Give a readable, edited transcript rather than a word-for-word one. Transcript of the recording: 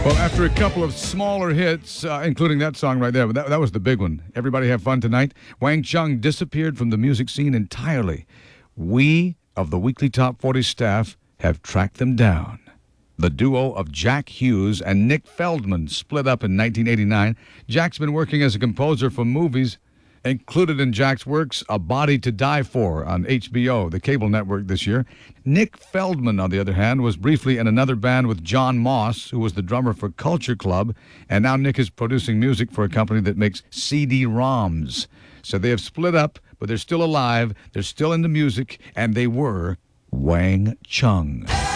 Well, after a couple of smaller hits, including that song right there, but that was the big one. Everybody have fun tonight. Wang Chung disappeared from the music scene entirely. We of the Weekly Top 40 staff have tracked them down. The duo of Jack Hughes and Nick Feldman split up in 1989. Jack's been working as a composer for movies. Included in Jack's works, A Body to Die For on HBO, the cable network this year. Nick Feldman, on the other hand, was briefly in another band with John Moss, who was the drummer for Culture Club, and now Nick is producing music for a company that makes CD-ROMs. So they have split up, but they're still alive, they're still into music, and they were Wang Chung.